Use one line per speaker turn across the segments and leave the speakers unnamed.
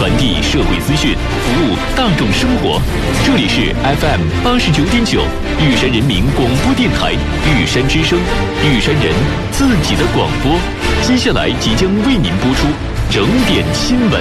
传递社会资讯，服务大众生活。这里是 FM 89.9玉山人民广播电台玉山之声，玉山人自己的广播。接下来即将为您播出整点新闻。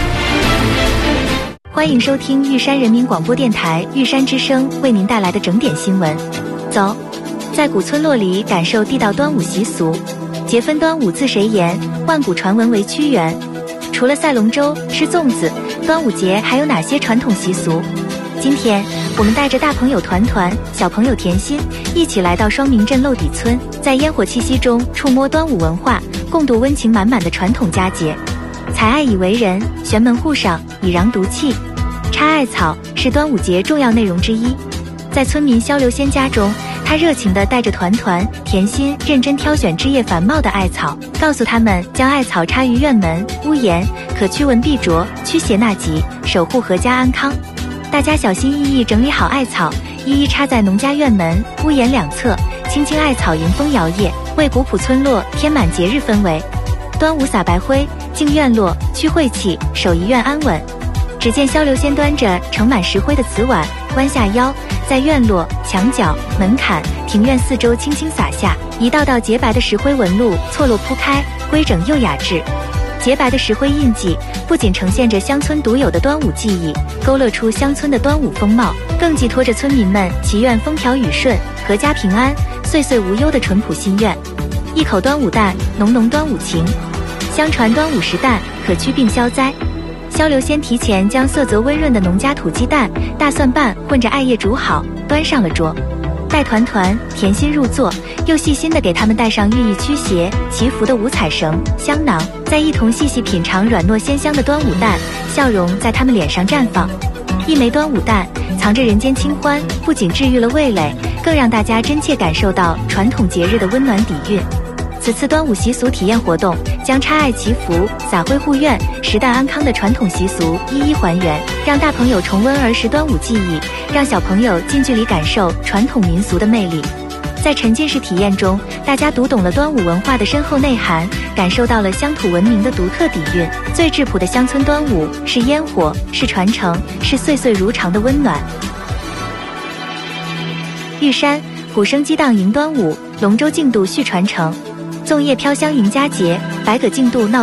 欢迎收听玉山人民广播电台玉山之声为您带来的整点新闻。走，在古村落里感受地道端午习俗。节分端午自谁言？万古传闻为屈原。除了赛龙舟、吃粽子，端午节还有哪些传统习俗？今天我们带着大朋友团团、小朋友甜心，一起来到双明镇漏底村，在烟火气息中触摸端午文化，共度温情满满的传统佳节。采艾以为人，玄门户上以禳毒气。插艾草是端午节重要内容之一。在村民萧流仙家中，他热情地带着团团、甜心认真挑选枝叶繁茂的艾草，告诉他们将艾草插于院门、屋檐，可驱蚊避啄、驱邪纳吉，守护阖家安康。大家小心翼翼整理好艾草，一一插在农家院门、屋檐两侧，青青艾草迎风摇曳，为古朴村落添满节日氛围。端午撒白灰，净院落，驱晦气，守遗院安稳。只见萧流仙端着盛满石灰的瓷碗，弯下腰，在院落、墙角、门槛、庭院四周轻轻洒下，一道道洁白的石灰纹路错落铺开，规整又雅致。洁白的石灰印记不仅呈现着乡村独有的端午记忆，勾勒出乡村的端午风貌，更寄托着村民们祈愿风调雨顺、阖家平安、岁岁无忧的淳朴心愿。一口端午蛋，浓浓端午情。相传端午时蛋可祛病消灾。萧流仙提前将色泽温润的农家土鸡蛋、大蒜瓣混着艾叶煮好，端上了桌。带团团、甜心入座，又细心地给他们戴上寓意驱邪、祈福的五彩绳、香囊，再一同细细品尝软糯鲜香的端午蛋，笑容在他们脸上绽放。一枚端午蛋藏着人间清欢，不仅治愈了味蕾，更让大家真切感受到传统节日的温暖底蕴。此次端午习俗体验活动将插艾祈福、撒灰护院、食蛋安康的传统习俗一一还原，让大朋友重温儿时端午记忆，让小朋友近距离感受传统民俗的魅力。在沉浸式体验中，大家读懂了端午文化的深厚内涵，感受到了乡土文明的独特底蕴。最质朴的乡村端午，是烟火，是传承，是岁岁如常的温暖。玉山鼓声激荡迎端午，龙舟竞渡续传承。粽叶飘香迎佳节，百舸竞渡闹